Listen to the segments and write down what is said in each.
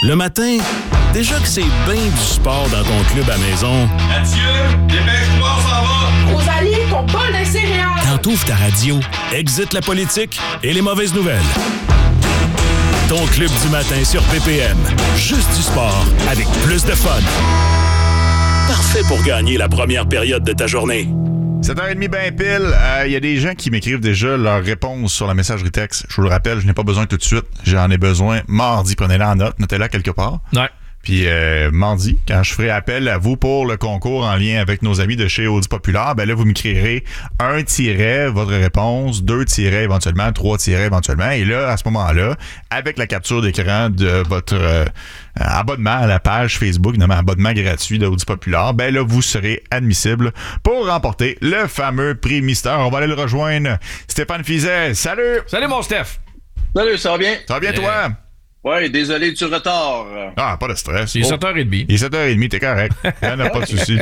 Le matin, déjà que c'est bien du sport dans ton club à maison. Mathieu, dépêche-toi, on s'en va! Rosalie, ton bol de céréales! Quand t'ouvres ta radio, exit la politique et les mauvaises nouvelles. Ton club du matin sur PPM. Juste du sport avec plus de fun. Parfait pour gagner la première période de ta journée. 7h30 ben pile. Il y a des gens qui m'écrivent déjà leurs réponses sur la messagerie texte. Je vous le rappelle, je n'ai pas besoin tout de suite. J'en ai besoin mardi. Prenez-la en note. Notez-la quelque part. Ouais. Puis mardi, quand je ferai appel à vous pour le concours en lien avec nos amis de chez Audi Populaire, ben là, vous m'écrirez un tiret, votre réponse, 2 tirets éventuellement, 3 tirets éventuellement. Et là, à ce moment-là, avec la capture d'écran de votre abonnement à la page Facebook, nommé abonnement gratuit d'Audi Populaire, ben là, vous serez admissible pour remporter le fameux prix Mystère. On va aller le rejoindre. Stéphane Fizet, salut! Salut, mon Steph! Salut, ça va bien? Ça va bien, toi? Oui, désolé du retard. Ah, pas de stress. Il est 7h30. Il est 7h30, t'es correct. Il n'y en a pas de souci.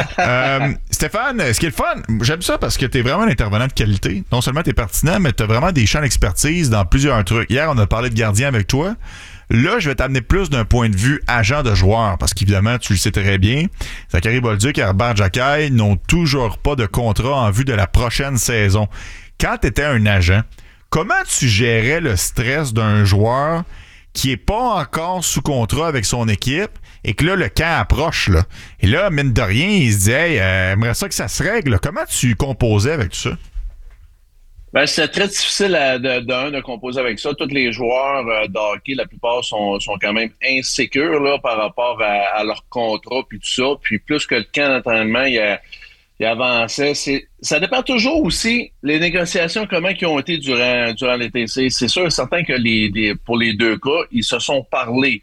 Stéphane, ce qui est le fun, j'aime ça parce que t'es vraiment un intervenant de qualité. Non seulement t'es pertinent, mais t'as vraiment des champs d'expertise dans plusieurs trucs. Hier, on a parlé de gardien avec toi. Là, je vais t'amener plus d'un point de vue agent de joueur, parce qu'évidemment, tu le sais très bien, Zachary Bolduc et Herbert Jacquet n'ont toujours pas de contrat en vue de la prochaine saison. Quand t'étais un agent, comment tu gérais le stress d'un joueur qui est pas encore sous contrat avec son équipe et que là, le camp approche, là. Et là, mine de rien, il se dit « Hey, j'aimerais ça que ça se règle. » Comment tu composais avec tout ça? Ben, c'est très difficile de composer avec ça. Tous les joueurs de hockey, la plupart sont quand même insécures là, par rapport à leur contrat puis tout ça. Puis plus que le camp d'entraînement, il avançait. Ça dépend toujours aussi les négociations, comment ils ont été durant l'été. C'est sûr et certain que pour les deux cas, ils se sont parlé.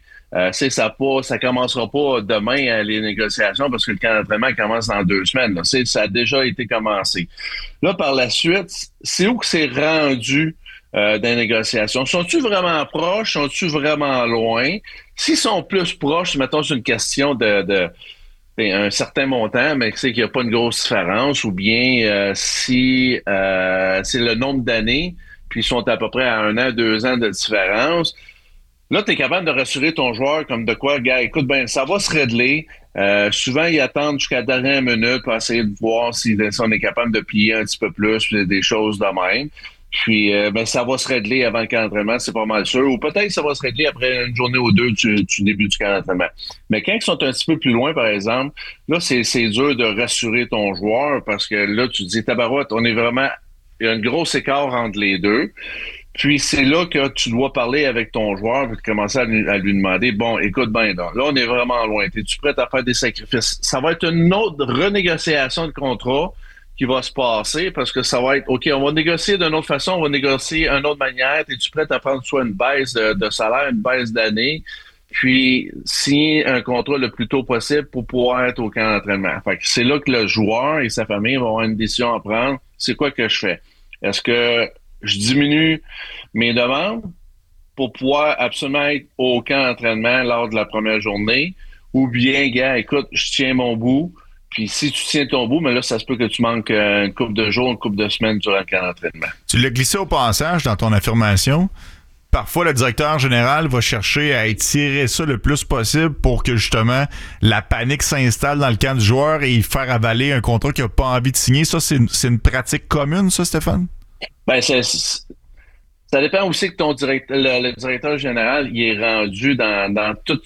Ça commencera pas demain les négociations parce que le camp d'entraînement commence dans 2 semaines. Là. Ça a déjà été commencé. Là, par la suite, c'est où que c'est rendu dans les négociations? Sont-ils vraiment proches? Sont-ils vraiment loin? S'ils sont plus proches, mettons, c'est une question de un certain montant, mais c'est qu'il n'y a pas une grosse différence, ou bien si c'est le nombre d'années, puis ils sont à peu près à 1 an, 2 ans de différence. Là, tu es capable de rassurer ton joueur comme de quoi, gars, écoute, ben ça va se régler. Souvent, ils attendent jusqu'à la dernière minute pour essayer de voir si on est capable de plier un petit peu plus, des choses de même. Puis, ça va se régler avant le camp d'entraînement, c'est pas mal sûr. Ou peut-être que ça va se régler après une journée ou deux du début du camp d'entraînement. Mais quand ils sont un petit peu plus loin, par exemple, là, c'est dur de rassurer ton joueur parce que là, tu te dis, tabarouette, il y a un gros écart entre les deux. Puis, c'est là que tu dois parler avec ton joueur et commencer à lui demander, bon, écoute, là, on est vraiment loin. Es-tu prêt à faire des sacrifices? Ça va être une autre renégociation de contrat qui va se passer parce que ça va être, OK, on va négocier d'une autre façon, on va négocier d'une autre manière. Es-tu prêt à prendre soit une baisse de salaire, une baisse d'année, puis signer un contrat le plus tôt possible pour pouvoir être au camp d'entraînement? Fait que c'est là que le joueur et sa famille vont avoir une décision à prendre. C'est quoi que je fais? Est-ce que je diminue mes demandes pour pouvoir absolument être au camp d'entraînement lors de la première journée? Ou bien, gars, écoute, je tiens mon bout. Puis si tu tiens ton bout, mais là, ça se peut que tu manques une couple de jours, une couple de semaines durant le camp d'entraînement. Tu l'as glissé au passage dans ton affirmation. Parfois, le directeur général va chercher à étirer ça le plus possible pour que, justement, la panique s'installe dans le camp du joueur et y faire avaler un contrat qu'il n'a pas envie de signer. Ça, c'est une pratique commune, ça, Stéphane? Ben, ça dépend aussi que le directeur général il est rendu dans tout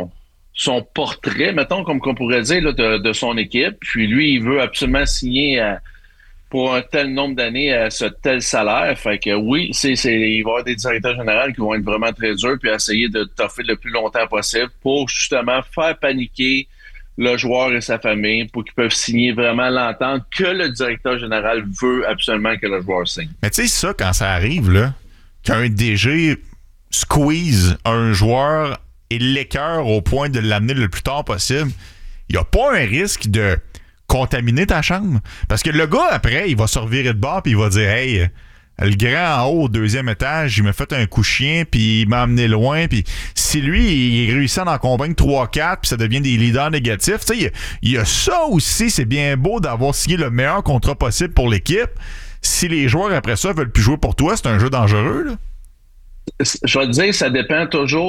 son portrait, mettons, comme qu'on pourrait dire, là, de son équipe. Puis lui, il veut absolument signer pour un tel nombre d'années à ce tel salaire. Fait que oui, il va y avoir des directeurs généraux qui vont être vraiment très durs puis essayer de toffer le plus longtemps possible pour justement faire paniquer le joueur et sa famille pour qu'ils peuvent signer vraiment l'entente que le directeur général veut absolument que le joueur signe. Mais tu sais, ça, quand ça arrive, là, qu'un DG squeeze un joueur et l'écœure au point de l'amener le plus tard possible, il n'y a pas un risque de contaminer ta chambre. Parce que le gars, après, il va se revirer de bord puis il va dire « Hey, le grand en haut au 2e étage, il m'a fait un coup chien puis il m'a amené loin. » Puis si lui, il réussit à en convaincre 3-4 puis ça devient des leaders négatifs, tu sais, il y a ça aussi. C'est bien beau d'avoir signé le meilleur contrat possible pour l'équipe. Si les joueurs, après ça, veulent plus jouer pour toi, c'est un jeu dangereux, là. Je vais te dire, ça dépend toujours